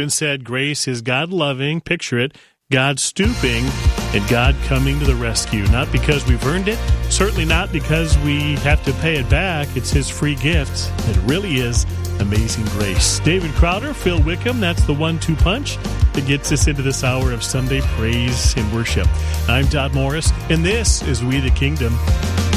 been said, grace is God loving, picture it, God stooping, and God coming to the rescue. Not because we've earned it, certainly not because we have to pay it back. It's His free gift. It really is amazing grace. David Crowder, Phil Wickham, that's the 1-2 punch that gets us into this hour of Sunday praise and worship. I'm Todd Morris, and this is We the Kingdom.